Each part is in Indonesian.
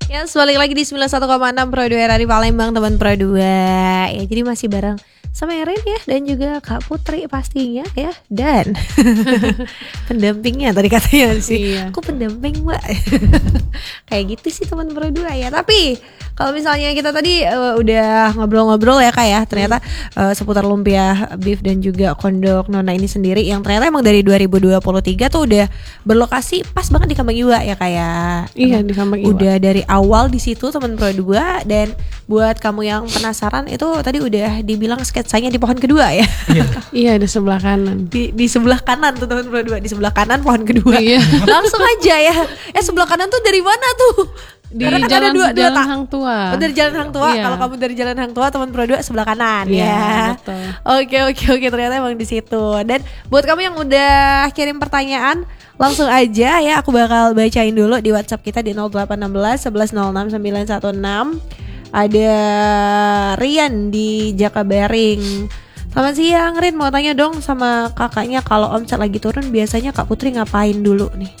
Ya, balik lagi di 91,6 Pro 2 Radio Palembang, teman Pro 2. Ya, jadi masih bareng sama Erin ya, dan juga Kak Putri pastinya ya, dan pendampingnya tadi katanya sih. Iya. Aku pendamping, Mbak. Kayak gitu sih teman Pro 2 ya. Tapi kalau misalnya kita tadi udah ngobrol-ngobrol ya Kak ya, ternyata seputar lumpia beef dan juga kondok Nona ini sendiri yang ternyata emang dari 2023 tuh udah berlokasi pas banget di Kambang Iwa ya Kak ya. Iya, di Kambang Iwa. Udah dari awal di situ teman Pro 2, dan buat kamu yang penasaran itu tadi udah dibilang sketsanya di pohon kedua ya. Iya, di sebelah kanan. Di sebelah kanan tuh teman Pro 2, di sebelah kanan pohon kedua. Iya. Langsung aja ya. Sebelah kanan tuh dari mana tuh? Di Karena kan jalan, ada dua jalan tak? Hang Tua. Oh, dari Jalan Hang Tua. Iya. Kalau kamu dari Jalan Hang Tua, teman Pro 2 sebelah kanan Iya, ya. betul. Oke, ternyata emang di situ. Dan buat kamu yang udah kirim pertanyaan, langsung aja ya, aku bakal bacain dulu di WhatsApp kita di 0816 1106 916. Ada Rian di Jakabaring. Selamat siang Rin, mau tanya dong sama kakaknya, kalau omset lagi turun biasanya Kak Putri ngapain dulu nih?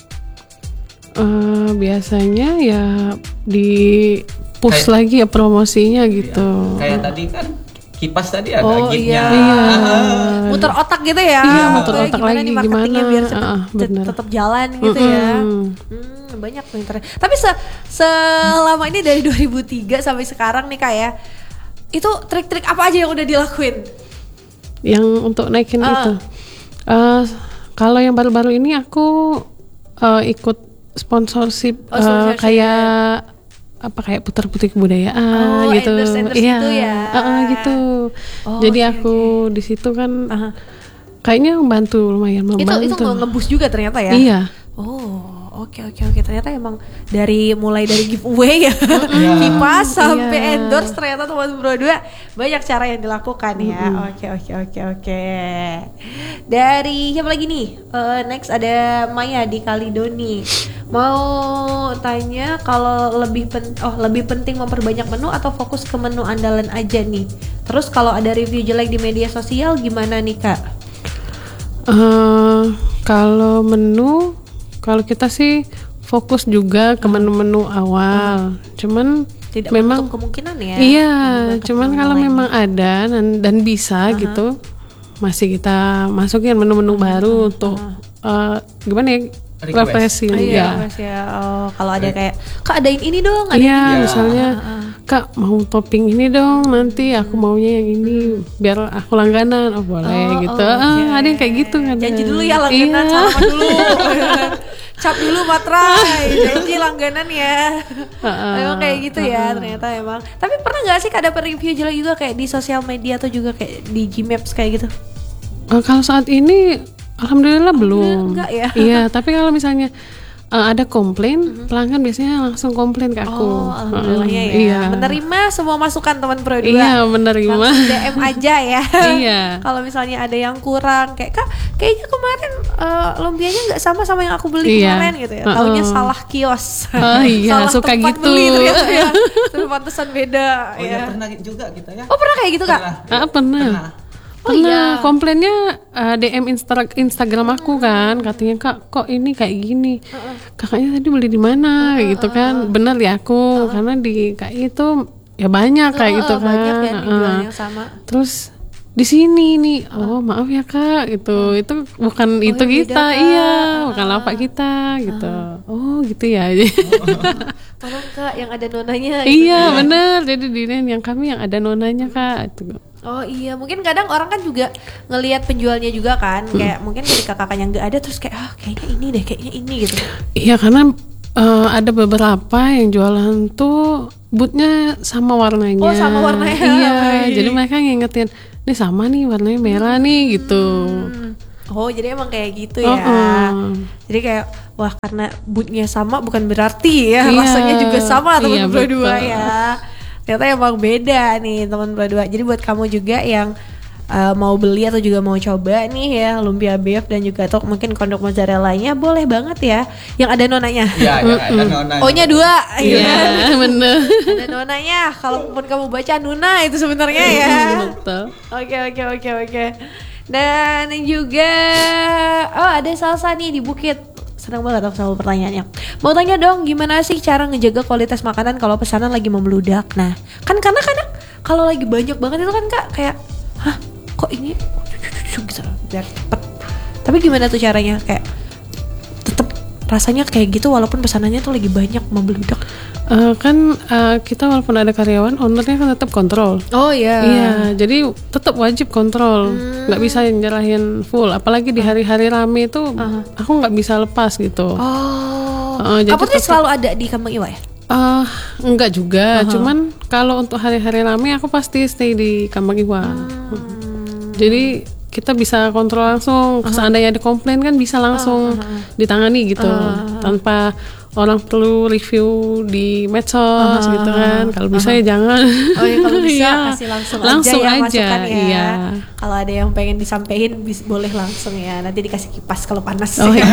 Biasanya ya di push lagi ya promosinya gitu. Kayak tadi kan kipas tadi ada Oh, gignya. iya. Muter otak gitu ya. Iya, muter Kayak otak gimana lagi, nih marketingnya gimana? biar Bener. tetap jalan gitu ya. Banyak tuh internet. Tapi selama ini dari 2003 sampai sekarang nih Kak ya, itu trik-trik apa aja yang udah dilakuin? Yang untuk naikin itu. Kalau yang baru-baru ini aku ikut sponsorship, sponsorship. kayak kayak putar-putih kebudayaan gitu. Endorse Iya, gitu ya. Gitu. Oh, Jadi oke, aku di situ kan kayaknya lumayan membantu. Itu ngebus juga ternyata ya. Iya. Oh, oke. Ternyata emang mulai dari giveaway ya, kipas sampai endorse, ternyata teman Bro 2 banyak cara yang dilakukan ya. Oke. Dari siapa lagi nih? Next ada Maya di Kalidoni. Mau tanya kalau lebih penting memperbanyak menu atau fokus ke menu andalan aja nih. Terus kalau ada review jelek di media sosial gimana nih Kak? Kalau kita sih fokus juga ke menu-menu awal. Cuman Tidak memang menutup kemungkinan ya. Iya, Mengangkat cuman menu kalau lain. memang ada dan bisa gitu, masih kita masukin menu-menu baru untuk gimana ya? Refreshing. Iya, Mas ya. Oh, kalau ada kayak Kak adain ini dong, ada Iya, ini. misalnya Kak mau topping ini dong, nanti aku maunya yang ini biar aku langganan. Oh boleh gitu. Oke. Ada yang kayak gitu kan. Janji dulu ya langganan, Iya. salaman dulu. Cap dulu matrai, janji langganan ya. Emang kayak gitu ya ternyata emang. Tapi pernah nggak sih Kak dapet review jelek juga kayak di sosial media atau juga kayak di Gmaps kayak gitu? Kalau saat ini alhamdulillah belum. enggak ya? Iya, tapi kalau misalnya ada komplain, pelanggan biasanya langsung komplain ke aku. Oh, alhamdulillahnya ya. Iya. Menerima semua masukan teman Pro 2. Iya, menerima. Langsung DM aja ya. Iya. Kalau misalnya ada yang kurang kayak Kak, kayaknya kemarin lumpianya nggak sama yang aku beli Iya. kemarin gitu ya. Taunya salah kios. Oh iya, Salah suka tempat gitu. beli ternyata ya. Tapi pantesan beda Oh ya. ya pernah juga kita ya. Oh, pernah kayak gitu Kak? Pernah. Oh, iya. Komplainnya DM Instagram aku kan, katanya Kak kok ini kayak gini, kakaknya tadi beli di mana gitu kan. Bener ya aku, karena di KI itu ya banyak kayak gitu kan. Banyak ya dijual yang sama. Terus di sini nih, oh maaf ya Kak, itu bukan itu yang kita, beda, Kak. iya bukan lapak kita gitu. Oh gitu ya. Tolong Kak yang ada nonanya. gitu. Iya bener, jadi di yang kami yang ada nonanya Kak itu. Oh iya, mungkin kadang orang kan juga ngelihat penjualnya juga kan, kayak mungkin ketika kakaknya nggak ada terus kayak kayaknya ini gitu. Iya karena ada beberapa yang jualan tuh bootnya sama warnanya. Oh, sama warnanya. Iya, Baik. jadi mereka ngingetin, ini sama nih warnanya merah nih gitu. Oh jadi emang kayak gitu ya. Jadi kayak wah karena bootnya sama bukan berarti ya Iya. rasanya juga sama teman Iya, berdua betul. ya. Ternyata emang beda nih teman berdua. Jadi buat kamu juga yang mau beli atau juga mau coba nih ya lumpia beef dan juga atau mungkin kondok mozzarella-nya boleh banget ya yang ada nonanya. Iya, ada nonanya. O-nya 2 Iya, bener. Ada nonanya. Kalaupun kamu baca Nuna itu sebenarnya ya. Betul. Oke. Dan juga ada salsa nih di Bukit Senang banget aku sama pertanyaannya. Mau tanya dong, gimana sih cara ngejaga kualitas makanan kalau pesanan lagi membludak? Nah, kan karena kadang kalau lagi banyak banget itu kan Kak kayak, hah kok ini gitu biar cepet. Tapi gimana tuh caranya kayak tetap rasanya kayak gitu walaupun pesanannya tuh lagi banyak membludak? Kita walaupun ada karyawan, ownernya kan tetap kontrol. Oh iya. Iya, jadi tetap wajib kontrol, nggak bisa nyerahin full. Apalagi di hari-hari rame itu, aku nggak bisa lepas gitu. Jadi Kamu tuh selalu ada di Kembang Iwa ya? Enggak juga, cuman kalau untuk hari-hari rame aku pasti stay di Kembang Iwa. Jadi kita bisa kontrol langsung. Seandainya ada komplain kan bisa langsung ditangani gitu, tanpa orang perlu review di medsos gitu kan. Kalau bisa ya jangan. Oh ya kalau bisa kasih langsung aja ya masukannya. Iya. Kalau ada yang pengen disampaikan boleh langsung ya. Nanti dikasih kipas kalau panas. Oh iya.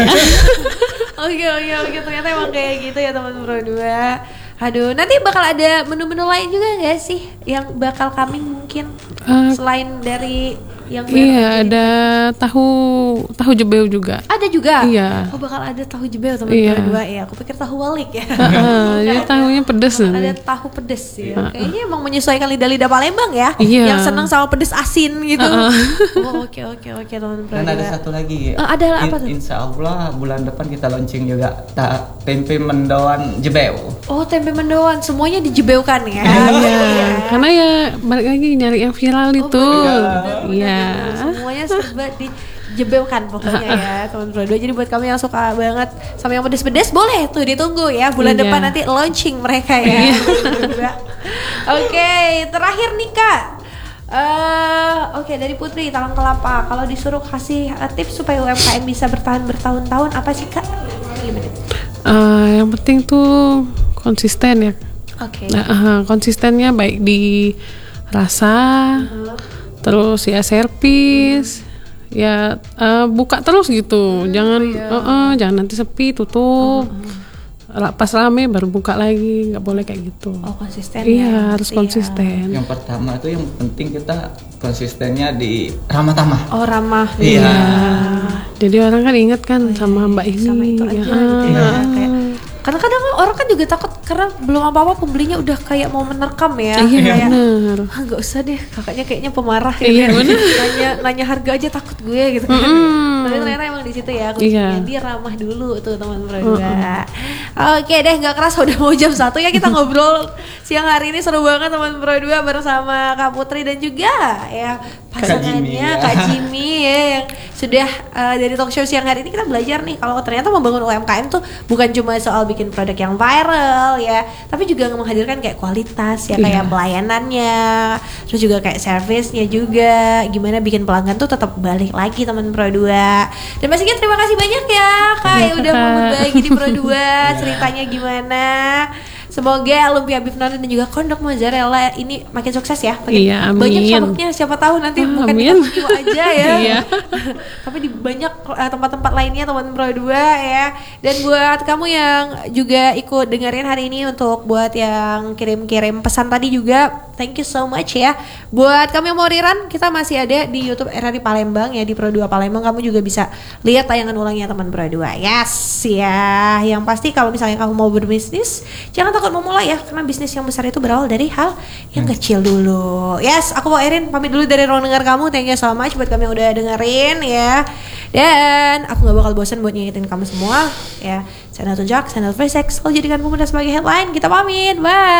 Oke. Ternyata emang kayak gitu ya teman-teman Pro 2. Aduh, nanti bakal ada menu-menu lain juga nggak sih yang bakal coming mungkin selain dari yang iya ada tahu jebeu juga. Ada juga. Iya. Oh bakal ada tahu jebeu teman-teman Pro 2 ya. Aku pikir tahu walik ya. Jadi tahunya pedes. Ada tahu pedes ya. Kayaknya emang menyesuaikan lidah-lidah Palembang ya. Iya. Yang senang sama pedes asin gitu. Oh, oke teman-teman Pro 2. Dan ada satu lagi. Ada apa tuh? Insya Allah bulan depan kita launching juga tempe mendoan jebeu. Oh tempe mendoan semuanya dijebeukan ya. Iya. Karena ya balik lagi nyari yang viral itu. Iya. Semuanya serba dijebeukan pokoknya ya teman Pro 2. Jadi buat kami yang suka banget sama yang pedes-pedes boleh tuh ditunggu ya bulan depan nanti launching mereka ya. Oke, terakhir nih Kak. Oke, dari Putri Talang Kelapa, kalau disuruh kasih tips supaya UMKM bisa bertahan bertahun-tahun apa sih Kak? Gimana? Yang penting tuh konsisten ya. Oke. Konsistennya baik di rasa, terus ya servis, ya buka terus gitu. Jangan nanti sepi tutup. Pas rame baru buka lagi, nggak boleh kayak gitu. Oh konsisten. Iya harus konsisten. Yang pertama itu yang penting kita konsistennya di ramah tamah. Oh ramah. Iya. Jadi orang kan ingat kan sama Mbak ini. Sama itu aja gitu ya. Kayak, karena kadang orang kan juga takut karena belum apa-apa pembelinya udah kayak mau menerkam ya. Iya benar. Nggak usah deh, kakaknya kayaknya pemarah gitu. Iya benar. Nanya harga aja takut gue gitu. Tapi ternyata emang di situ ya kuncinya dia ramah dulu tuh teman Pro 2. Oke deh, nggak keras udah mau jam 1 ya kita ngobrol siang hari ini seru banget teman Pro 2 bersama Kak Putri dan juga ya pasangannya Kak Jimmy ya yang sudah dari talk show siang hari ini kita belajar nih kalau ternyata membangun UMKM tuh bukan cuma soal bikin produk yang viral ya, tapi juga menghadirkan kayak kualitas ya kayak pelayanannya, terus juga kayak servisnya juga, gimana bikin pelanggan tuh tetap balik lagi teman Pro 2. Dan pastinya terima kasih banyak ya Kak ya udah mau berbagi di Pro 2 ceritanya gimana. Semoga lumpia beef Noni dan juga kondok mozzarella ini makin sukses ya. Makin banyak cabangnya, siapa tahu nanti bukan di Kota aja ya. Tapi di banyak tempat-tempat lainnya teman Pro 2 ya. Dan buat kamu yang juga ikut dengerin hari ini, untuk buat yang kirim-kirim pesan tadi juga thank you so much ya. Buat kamu yang mau rerun, kita masih ada di YouTube RRI Palembang ya, di Pro 2 Palembang. Kamu juga bisa lihat tayangan ulangnya teman Pro 2. Yes ya. Yang pasti kalau misalnya kamu mau berbisnis, jangan takut memulai ya, karena bisnis yang besar itu berawal dari hal yang kecil dulu. Yes, aku mau Erin pamit dulu dari ruang dengar kamu. Thank you so much buat kamu yang udah dengerin ya. Dan aku gak bakal bosan buat ngingetin kamu semua ya. Channel Tunjak, channel Fresex, kalau jadikan pemuda sebagai headline. Kita pamit,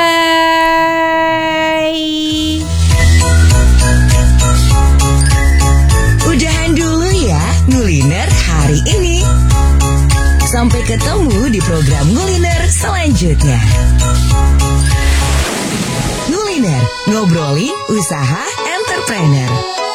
bye. Udahan dulu ya Nguliner hari ini. Sampai ketemu di program Nguliner selanjutnya. Nguliner, ngobrolin usaha entrepreneur.